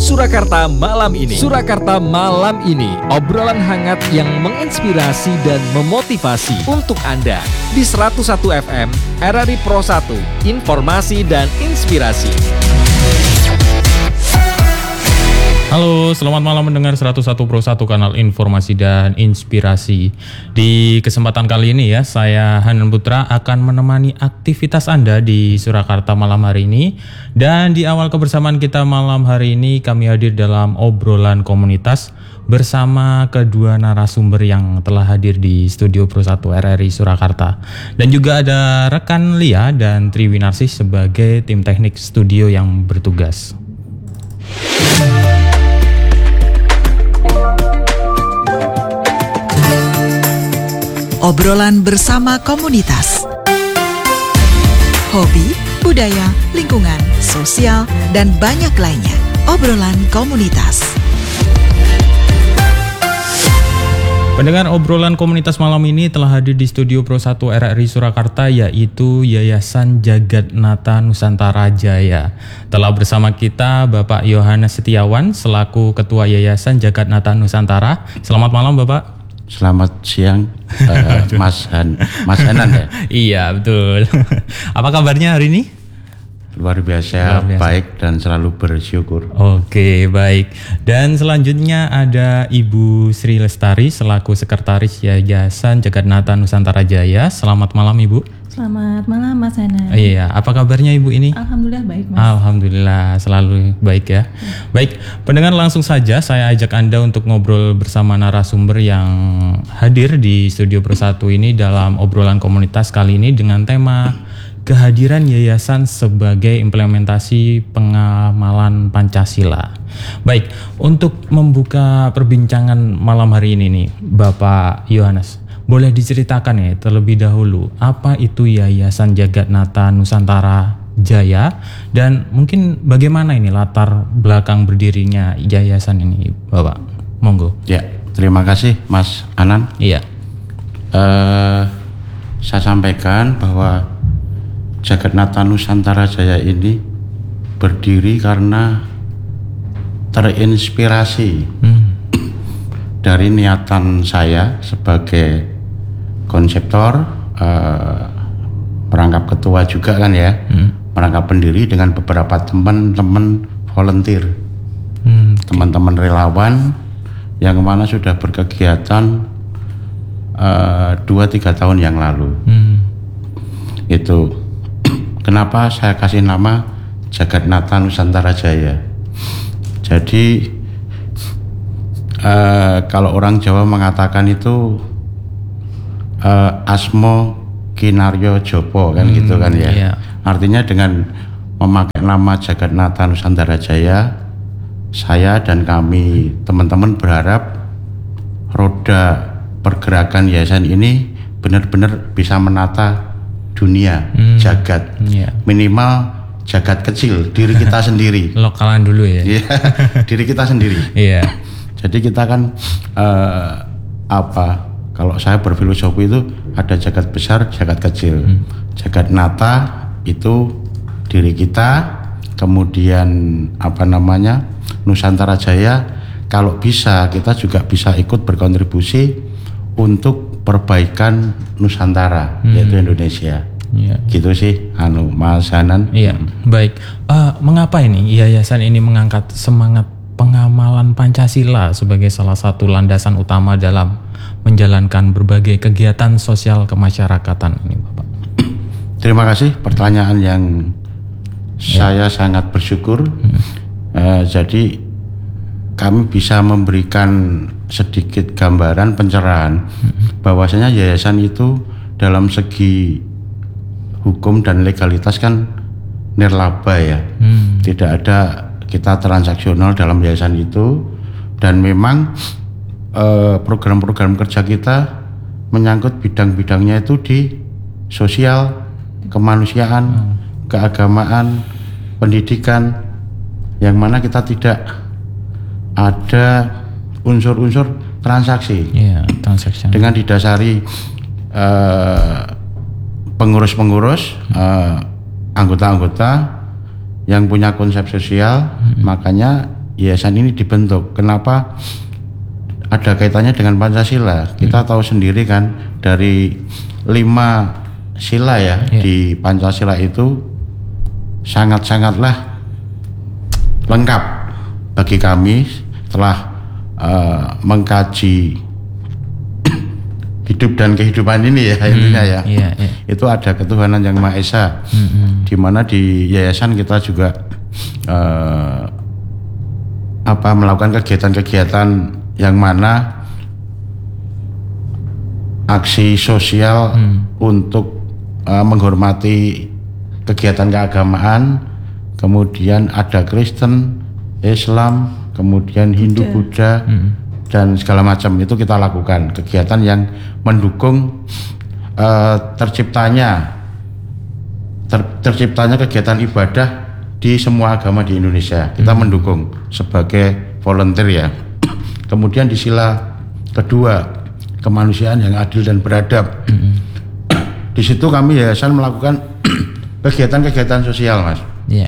Surakarta malam ini. Surakarta malam ini, obrolan hangat yang menginspirasi dan memotivasi untuk Anda di 101 FM RRI Pro 1, informasi dan inspirasi. Halo, selamat malam mendengar 101 Pro 1 kanal informasi dan inspirasi. Di kesempatan kali ini ya, saya Hanan Putra akan menemani aktivitas Anda di Surakarta malam hari ini. Dan di awal kebersamaan kita malam hari ini, kami hadir dalam obrolan komunitas bersama kedua narasumber yang telah hadir di studio Pro 1 RRI Surakarta. Dan juga ada rekan Lia dan Triwinarsis sebagai tim teknik studio yang bertugas. Obrolan bersama komunitas. Hobi, budaya, lingkungan, sosial, dan banyak lainnya. Obrolan komunitas. Pendengar, obrolan komunitas malam ini telah hadir di studio Pro 1 RRI Surakarta, yaitu Yayasan Jagatnata Nusantara Jaya. Telah bersama kita Bapak Yohanes Setiawan selaku Ketua Yayasan Jagatnata Nusantara. Selamat malam Bapak. Selamat siang, Mas Hanan ya? Iya betul. Apa kabarnya hari ini? Luar biasa, baik dan selalu bersyukur. Oke, baik. Dan selanjutnya ada Ibu Sri Lestari selaku Sekretaris Yayasan Jagatnata Nusantara Jaya. Selamat malam Ibu. Selamat malam Mas Hanan. Iya, apa kabarnya Ibu ini? Alhamdulillah baik Mas. Alhamdulillah selalu baik ya. Baik, pendengar langsung saja saya ajak Anda untuk ngobrol bersama narasumber yang hadir di studio Pro 1 ini dalam obrolan komunitas kali ini dengan tema kehadiran yayasan sebagai implementasi pengamalan Pancasila. Baik, untuk membuka perbincangan malam hari ini nih, Bapak Yohanes, boleh diceritakan ya terlebih dahulu apa itu Yayasan Jagatnata Nusantara Jaya dan mungkin bagaimana ini latar belakang berdirinya yayasan ini, Bapak? Monggo. Ya, terima kasih Mas Hanan. Iya. Saya sampaikan bahwa Jagatnata Nusantara Jaya ini berdiri karena terinspirasi dari niatan saya sebagai konseptor, merangkap ketua juga kan ya, merangkap pendiri dengan beberapa teman-teman volunteer, teman-teman relawan yang mana sudah berkegiatan 2-3 tahun yang lalu. Itu kenapa saya kasih nama Jagatnata Nusantara Jaya. Jadi kalau orang Jawa mengatakan itu asmo kinaryo jopo kan gitu kan ya. Iya. Artinya dengan memakai nama Jagatnata Nusantara Jaya, saya dan kami teman-teman berharap roda pergerakan yayasan ini benar-benar bisa menata dunia, jagat. Iya. Minimal jagat kecil, diri kita sendiri. Lokalan dulu ya. Iya, diri kita sendiri. Iya. Jadi kita kan kalau saya berfilosofi itu ada jagat besar, jagat kecil. Jagatnata itu diri kita, kemudian Nusantara Jaya, kalau bisa kita juga bisa ikut berkontribusi untuk perbaikan Nusantara, yaitu Indonesia. Iya. Gitu sih, Mas Hanan. Iya, baik. Mengapa ini yayasan ini mengangkat semangat pengamalan Pancasila sebagai salah satu landasan utama dalam menjalankan berbagai kegiatan sosial kemasyarakatan ini, Bapak? Terima kasih pertanyaan yang saya sangat bersyukur. Jadi kami bisa memberikan sedikit gambaran pencerahan bahwasanya yayasan itu dalam segi hukum dan legalitas kan nirlaba ya. Tidak ada kita transaksional dalam yayasan itu, dan memang program-program kerja kita menyangkut bidang-bidangnya itu di sosial, kemanusiaan, keagamaan, pendidikan, yang mana kita tidak ada unsur-unsur transaksi. Transaksi. Dengan didasari pengurus-pengurus, anggota-anggota yang punya konsep sosial, makanya yayasan ini dibentuk. Kenapa? Ada kaitannya dengan Pancasila. Kita tahu sendiri kan dari 5 sila ya di Pancasila itu sangat-sangatlah lengkap bagi kami setelah mengkaji hidup dan kehidupan ini ya intinya ya. Itu ada ketuhanan yang Maha Esa. Di mana di yayasan kita juga melakukan kegiatan-kegiatan yang mana aksi sosial untuk menghormati kegiatan keagamaan, kemudian ada Kristen, Islam, kemudian Hindu, Buddha, dan segala macam itu kita lakukan kegiatan yang mendukung terciptanya kegiatan ibadah di semua agama di Indonesia. Kita mendukung sebagai volunteer ya. Kemudian di sila kedua, kemanusiaan yang adil dan beradab. Di situ kami yayasan melakukan kegiatan-kegiatan sosial, Mas.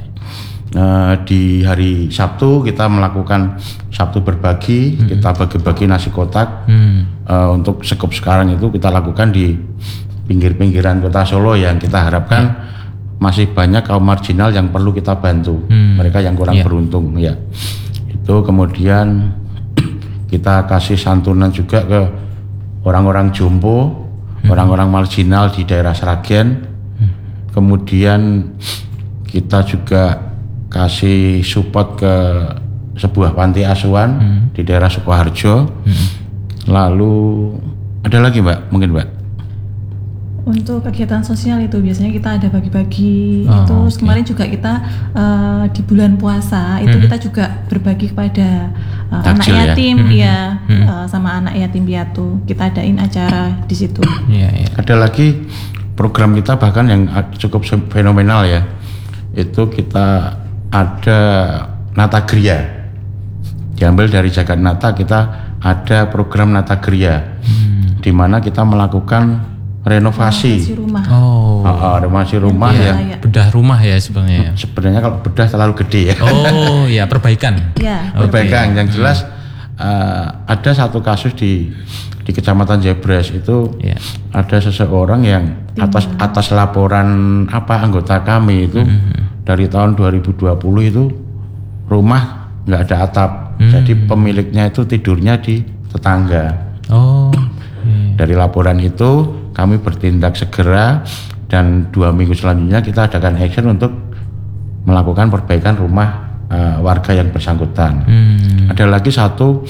Di hari Sabtu kita melakukan Sabtu berbagi, kita bagi-bagi nasi kotak. Untuk sekup sekarang itu kita lakukan di pinggir-pinggiran kota Solo yang kita harapkan masih banyak kaum marginal yang perlu kita bantu, mereka yang kurang beruntung ya. Itu kemudian kita kasih santunan juga ke orang-orang jompo, orang-orang marginal di daerah Sragen. Kemudian kita juga kasih support ke sebuah panti asuhan di daerah Sukoharjo. Lalu ada lagi Mbak, mungkin Mbak? Untuk kegiatan sosial itu biasanya kita ada bagi-bagi. Terus kemarin juga kita di bulan puasa itu kita juga berbagi kepada anak yatim sama anak yatim piatu. Kita adain acara di situ. Ada lagi program kita bahkan yang cukup fenomenal ya. Itu kita ada Natagria. Diambil dari Jagat Nata, kita ada program Natagria di mana kita melakukan renovasi rumah. Renovasi rumah ya. Bedah rumah ya sebenarnya. Sebenarnya kalau bedah terlalu gede ya. Perbaikan. Perbaikan. Yang jelas ada satu kasus di Kecamatan Jebres itu ada seseorang yang atas laporan anggota kami itu dari tahun 2020 itu rumah nggak ada atap. Jadi pemiliknya itu tidurnya di tetangga. Dari laporan itu kami bertindak segera dan 2 minggu selanjutnya kita adakan action untuk melakukan perbaikan rumah warga yang bersangkutan. Ada lagi satu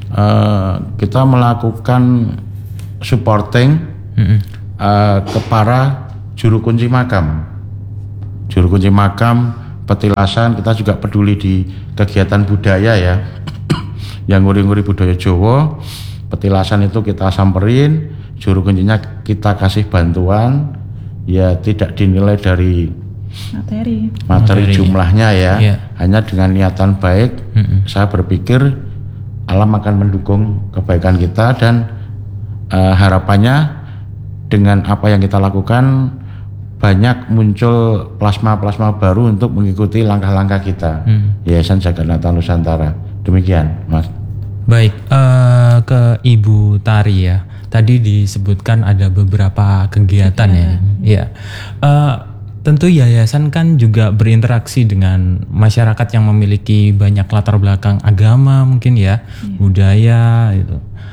kita melakukan supporting ke para juru kunci makam. Juru kunci makam, petilasan, kita juga peduli di kegiatan budaya ya. Yang nguri-nguri budaya Jawa. Petilasan itu kita samperin, juru kuncinya kita kasih bantuan, ya tidak dinilai dari materi jumlahnya ya, hanya dengan niatan baik. Saya berpikir alam akan mendukung kebaikan kita dan harapannya dengan apa yang kita lakukan banyak muncul plasma-plasma baru untuk mengikuti langkah-langkah kita. Yayasan Jagat Nata Nusantara. Demikian, Mas. Baik, ke Ibu Tari ya. Tadi disebutkan ada beberapa kegiatan ya. Tentu yayasan kan juga berinteraksi dengan masyarakat yang memiliki banyak latar belakang agama mungkin ya, budaya itu.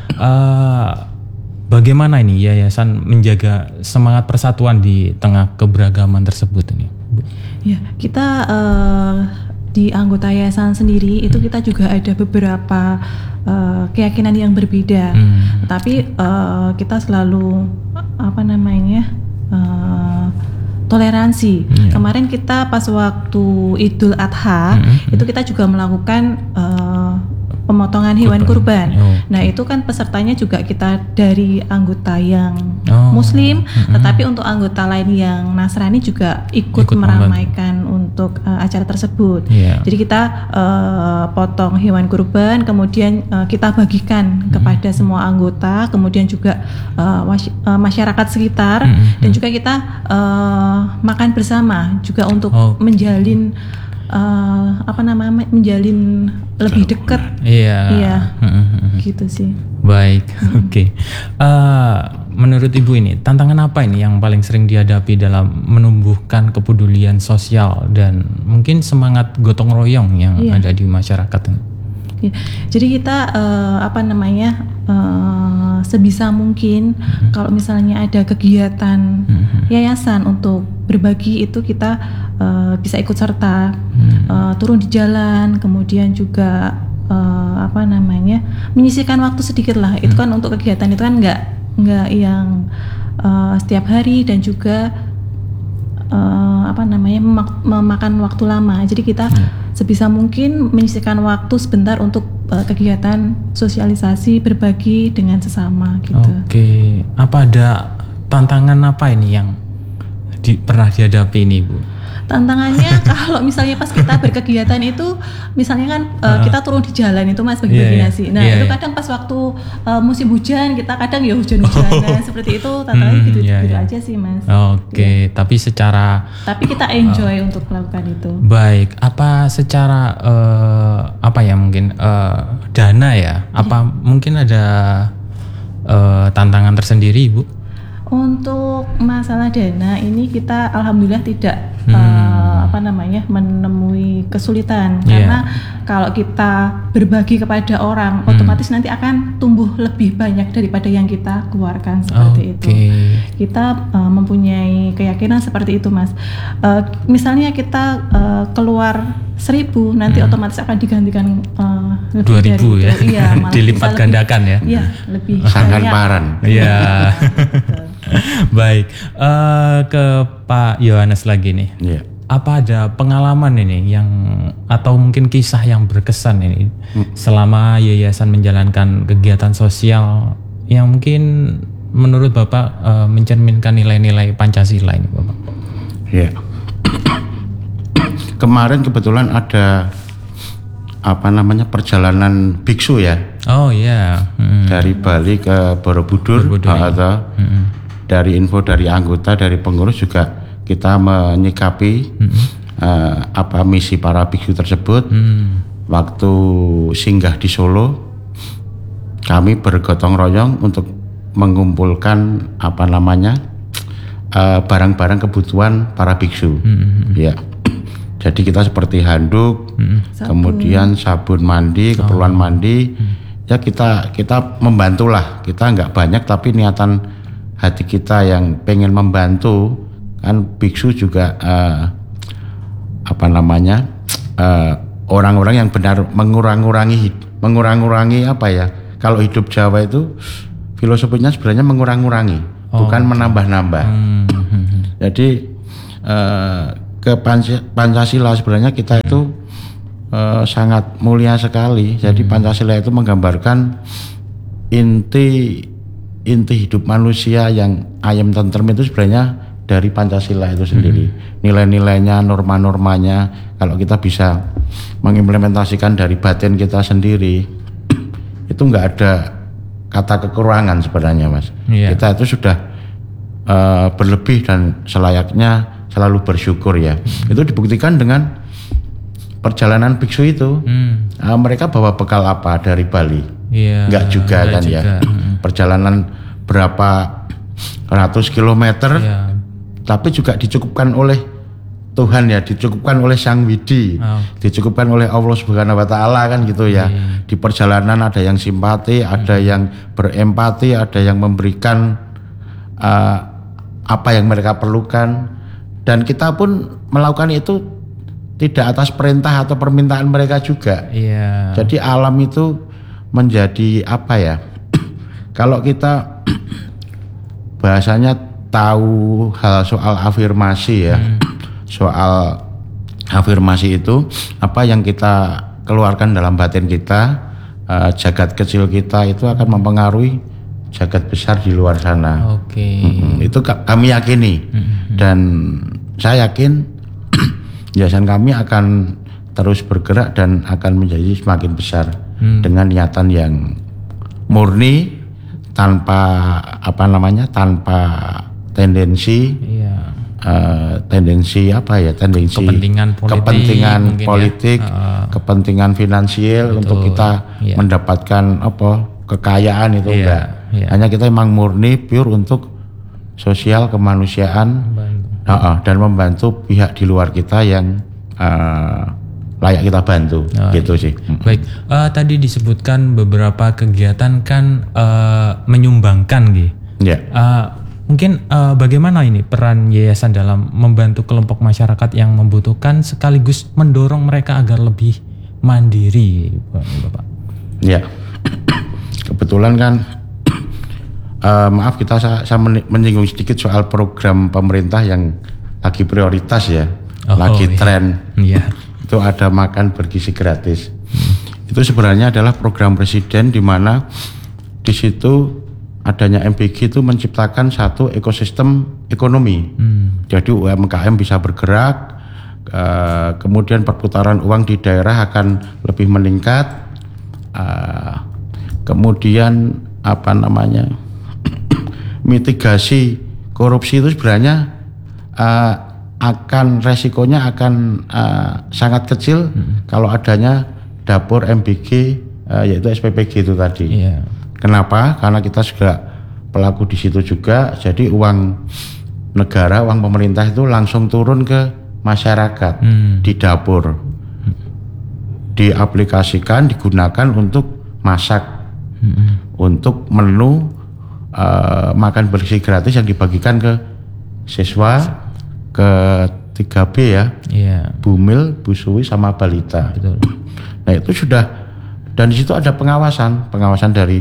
Bagaimana ini yayasan menjaga semangat persatuan di tengah keberagaman tersebut ini? Ya, kita di anggota yayasan sendiri itu kita juga ada beberapa keyakinan yang berbeda, tapi kita selalu toleransi. Kemarin kita pas waktu Idul Adha itu kita juga melakukan pemotongan hewan kurban. Nah itu kan pesertanya juga kita dari anggota yang Muslim, tetapi untuk anggota lain yang Nasrani juga ikut meramaikan untuk acara tersebut. Jadi kita potong hewan kurban, kemudian kita bagikan kepada semua anggota, kemudian juga masyarakat sekitar, dan juga kita makan bersama juga untuk menjalin menjalin lebih dekat. Iya. Gitu sih. Baik, oke. Menurut Ibu ini, tantangan apa ini yang paling sering dihadapi dalam menumbuhkan kepedulian sosial dan mungkin semangat gotong royong yang ada di masyarakat ini? Ya, jadi kita sebisa mungkin kalau misalnya ada kegiatan yayasan untuk berbagi itu kita bisa ikut serta, turun di jalan, kemudian juga menyisihkan waktu sedikit lah. Itu kan untuk kegiatan itu kan nggak yang setiap hari dan juga memakan waktu lama. Jadi kita sebisa mungkin menyisihkan waktu sebentar untuk kegiatan sosialisasi, berbagi dengan sesama gitu. Oke. Apa ada tantangan apa ini yang pernah dihadapi ini, Bu? Tantangannya kalau misalnya pas kita berkegiatan itu, misalnya kan kita turun di jalan itu Mas bagi-bagi nasi. Nah itu kadang pas waktu musim hujan kita kadang ya hujan-hujanan seperti itu, tantangannya gitu aja sih Mas. Oke. Tapi tapi kita enjoy untuk melakukan itu. Baik. Apa secara mungkin dana ya? Apa mungkin ada tantangan tersendiri, Ibu? Untuk masalah dana ini kita alhamdulillah tidak menemui kesulitan karena kalau kita berbagi kepada orang otomatis nanti akan tumbuh lebih banyak daripada yang kita keluarkan seperti itu. Kita mempunyai keyakinan seperti itu Mas. Misalnya kita keluar 1.000 nanti otomatis akan digantikan lebih 2.000 dari ya. Iya, dilipat gandakan ya. Iya, lebih Sangkan banyak. paran. Iya. Baik, ke Pak Yohanes lagi nih. Iya. Apa ada pengalaman ini yang atau mungkin kisah yang berkesan ini selama yayasan menjalankan kegiatan sosial yang mungkin menurut Bapak mencerminkan nilai-nilai Pancasila ini, Bapak? Iya. Kemarin kebetulan ada perjalanan biksu ya. Oh iya. Dari Bali ke Borobudur. Dari info dari anggota, dari pengurus juga kita menyikapi misi para biksu tersebut. Waktu singgah di Solo, kami bergotong royong untuk mengumpulkan barang-barang kebutuhan para biksu. Ya. Jadi kita seperti handuk, kemudian sabun mandi, keperluan mandi. Ya kita membantulah. Kita nggak banyak tapi niatan hati kita yang pengen membantu. Kan biksu juga orang-orang yang benar mengurangi kalau hidup Jawa itu filosofinya sebenarnya mengurangi, bukan menambah-nambah. Jadi ke Pancasila sebenarnya kita itu sangat mulia sekali. Jadi Pancasila itu menggambarkan inti hidup manusia yang ayam tentrem itu sebenarnya dari Pancasila itu sendiri. Nilai-nilainya, norma-normanya, kalau kita bisa mengimplementasikan dari batin kita sendiri, itu nggak ada kata kekurangan sebenarnya Mas. Kita itu sudah berlebih dan selayaknya selalu bersyukur ya. Itu dibuktikan dengan perjalanan biksu itu. Mereka bawa bekal apa dari Bali? Enggak juga kan ya. Perjalanan berapa ratus kilometer, tapi juga dicukupkan oleh Tuhan ya, dicukupkan oleh Sang Widi, dicukupkan oleh Allah Subhanahu wa Ta'ala kan gitu ya. Di perjalanan ada yang simpati, ada yang berempati, ada yang memberikan apa yang mereka perlukan, dan kita pun melakukan itu tidak atas perintah atau permintaan mereka juga. Jadi alam itu menjadi kalau kita bahasanya tahu hal soal afirmasi ya, soal afirmasi itu apa yang kita keluarkan dalam batin kita, jagat kecil kita itu akan mempengaruhi jagat besar di luar sana. Itu kami yakini, dan saya yakin yayasan kami akan terus bergerak dan akan menjadi semakin besar dengan niatan yang murni, tanpa tanpa tendensi tendensi kepentingan politik, kepentingan finansial untuk kita mendapatkan kekayaan itu enggak. Hanya kita memang murni pure untuk sosial kemanusiaan dan membantu pihak di luar kita yang layak kita bantu gitu sih. Baik, tadi disebutkan beberapa kegiatan kan menyumbangkan gitu. Mungkin bagaimana ini peran yayasan dalam membantu kelompok masyarakat yang membutuhkan sekaligus mendorong mereka agar lebih mandiri, Bapak? Ya, kebetulan kan maaf saya menyinggung sedikit soal program pemerintah yang lagi prioritas ya, tren. Itu ada makan bergizi gratis. Itu sebenarnya adalah program presiden di mana di situ adanya MBG itu menciptakan satu ekosistem ekonomi. Jadi UMKM bisa bergerak, kemudian perputaran uang di daerah akan lebih meningkat, kemudian mitigasi korupsi itu sebenarnya resikonya akan sangat kecil kalau adanya dapur MBG yaitu SPPG itu tadi. Kenapa? Karena kita juga pelaku di situ juga. Jadi uang negara, uang pemerintah itu langsung turun ke masyarakat di dapur, diaplikasikan, digunakan untuk masak, untuk menu makan bergizi gratis yang dibagikan ke siswa, ke 3B ya, Bumil, Busui sama Balita. Betul. Nah itu sudah. Dan di situ ada pengawasan dari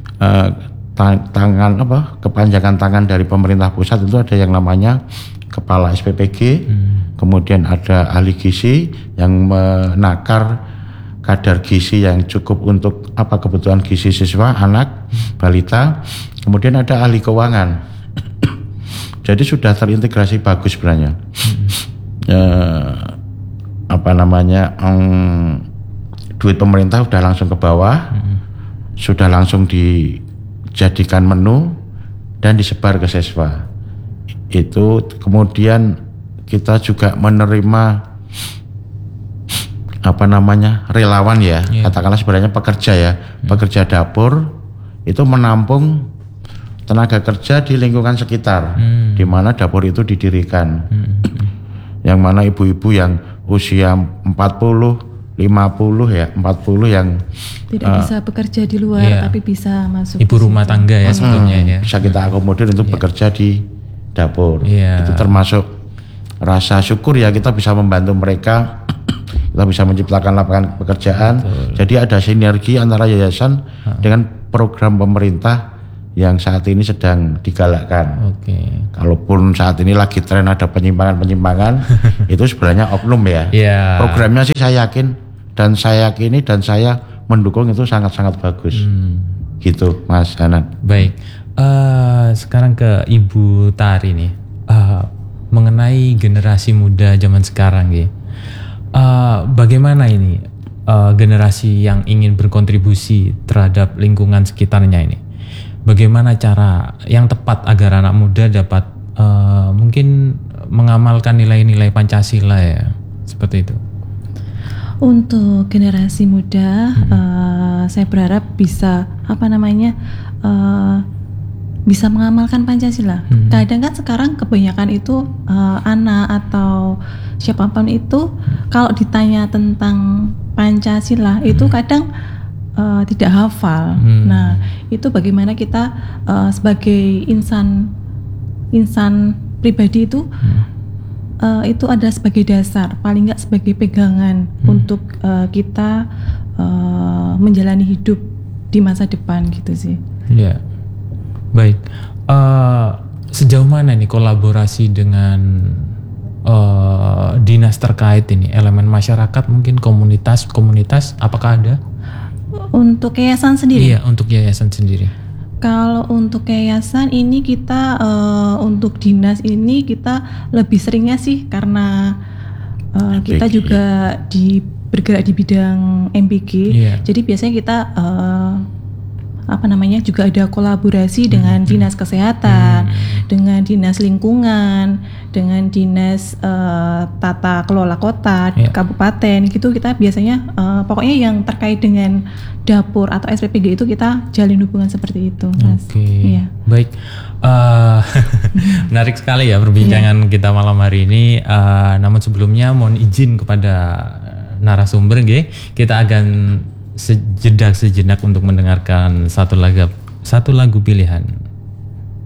kepanjangan tangan dari pemerintah pusat. Itu ada yang namanya kepala SPPG, kemudian ada ahli gizi yang menakar kadar gizi yang cukup untuk kebutuhan gizi siswa, anak, balita. Kemudian ada ahli keuangan. Jadi sudah terintegrasi bagus sebenarnya. Duit pemerintah sudah langsung ke bawah, sudah langsung dijadikan menu dan disebar ke siswa. Itu kemudian kita juga menerima relawan ya, katakanlah sebenarnya pekerja ya, pekerja dapur itu menampung tenaga kerja di lingkungan sekitar, di mana dapur itu didirikan. Yang mana ibu-ibu yang usia 40 yang tidak bisa bekerja di luar tapi bisa masuk ibu rumah tangga ya sebetulnya ya. Bisa kita akomodir untuk bekerja di dapur. Itu termasuk rasa syukur ya, kita bisa membantu mereka, kita bisa menciptakan lapangan pekerjaan. Jadi ada sinergi antara yayasan dengan program pemerintah yang saat ini sedang digalakkan. Kalaupun saat ini lagi tren ada penyimpangan itu sebenarnya oknum ya. Programnya sih saya yakin dan saya yakini dan saya mendukung itu sangat-sangat bagus. Gitu Mas Hanan. Baik, sekarang ke Ibu Tari nih, mengenai generasi muda zaman sekarang gitu. Bagaimana ini generasi yang ingin berkontribusi terhadap lingkungan sekitarnya ini? Bagaimana cara yang tepat agar anak muda dapat mungkin mengamalkan nilai-nilai Pancasila ya, seperti itu? Untuk generasi muda, saya berharap bisa bisa mengamalkan Pancasila. Kadang kan sekarang kebanyakan itu anak atau siapapun itu kalau ditanya tentang Pancasila itu kadang tidak hafal. Nah, itu bagaimana kita sebagai insan pribadi itu ada sebagai dasar, paling nggak sebagai pegangan untuk kita menjalani hidup di masa depan gitu sih. Ya, baik. Sejauh mana nih kolaborasi dengan dinas terkait ini, elemen masyarakat mungkin komunitas, apakah ada? Untuk yayasan sendiri? Iya, untuk yayasan sendiri. Kalau untuk yayasan ini kita untuk dinas ini kita lebih seringnya sih karena kita juga bergerak di bidang MBG. Jadi biasanya kita juga ada kolaborasi dengan dinas kesehatan, dengan dinas lingkungan, dengan dinas tata kelola kota, kabupaten gitu. Kita biasanya pokoknya yang terkait dengan dapur atau SPPG itu kita jalin hubungan seperti itu, Mas. Iya. Baik. Menarik sekali ya perbincangan kita malam hari ini. Namun sebelumnya mohon izin kepada narasumber, kita akan sejenak untuk mendengarkan satu lagu pilihan.